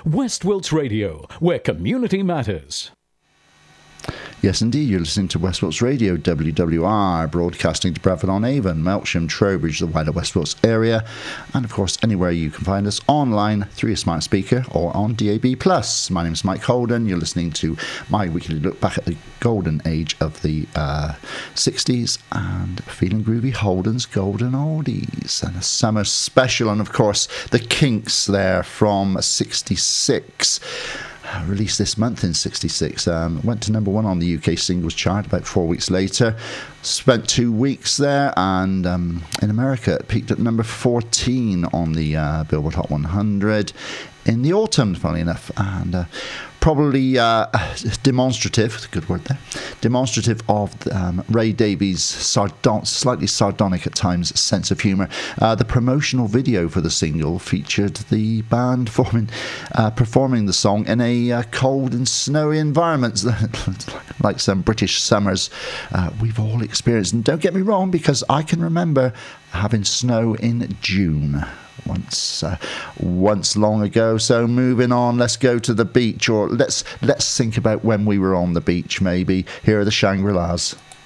West Wilts Radio, where community matters. Yes, indeed, you're listening to West Wilts Radio, WWR, broadcasting to Bradford-on-Avon, Melksham, Trowbridge, the wider West Wilts area, and of course anywhere you can find us online through your smart speaker or on DAB+. My name is Mike Holden. You're listening to my weekly look back at the golden age of the 60s and Feeling Groovy Holden's Golden Oldies, and a summer special, and of course the Kinks there from 66. Released this month in 66, went to number 1 on the UK singles chart about 4 weeks later, spent 2 weeks there, and in America it peaked at number 14 on the Billboard Hot 100 in the autumn, funnily enough, and probably demonstrative, good word there, demonstrative of Ray Davies' slightly sardonic at times sense of humour. The promotional video for the single featured the band performing the song in a cold and snowy environment, like some British summers we've all experienced. And don't get me wrong, because I can remember having snow in June once long ago. So moving on, let's go to the beach, or let's think about when we were on the beach. Maybe here are the Shangri-Las.